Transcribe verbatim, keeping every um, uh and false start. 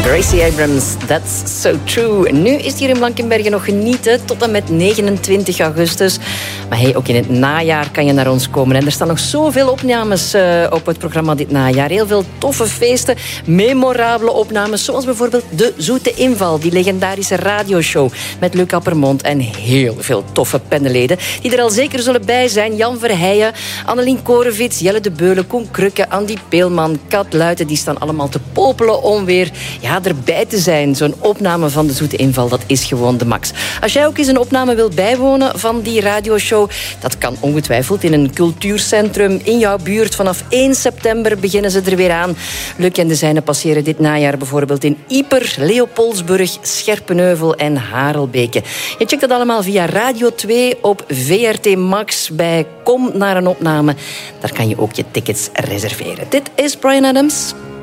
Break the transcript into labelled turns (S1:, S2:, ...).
S1: Gracie Abrams, That's So True. Nu is het hier in Blankenberge nog genieten tot en met negenentwintig augustus. Maar hey, ook in het najaar kan je naar ons komen. En er staan nog zoveel opnames uh, op het programma dit najaar. Heel veel toffe feesten, memorabele opnames. Zoals bijvoorbeeld De Zoete Inval, die legendarische radioshow met Luc Appermond. En heel veel toffe panelleden die er al zeker zullen bij zijn. Jan Verheijen, Annelien Korevits, Jelle de Beulen, Koen Krukke, Andy Peelman, Kat Luiten. Die staan allemaal te popelen om weer ja, erbij te zijn. Zo'n opname van De Zoete Inval, dat is gewoon de max. Als jij ook eens een opname wilt bijwonen van die radioshow, dat kan ongetwijfeld in een cultuurcentrum in jouw buurt. Vanaf één september beginnen ze er weer aan. Luc en de zijnen passeren dit najaar bijvoorbeeld in Ieper, Leopoldsburg, Scherpenheuvel en Harelbeke. Je checkt dat allemaal via Radio twee op V R T Max bij Kom naar een opname. Daar kan je ook je tickets reserveren. Dit is Bryan Adams.